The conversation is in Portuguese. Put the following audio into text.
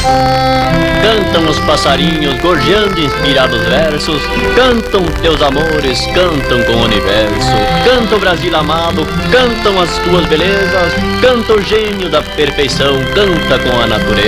Cantam os passarinhos, gorjeando inspirados versos. Cantam teus amores, cantam com o universo. Canta o Brasil amado, cantam as tuas belezas. Canta o gênio da perfeição, canta com a natureza.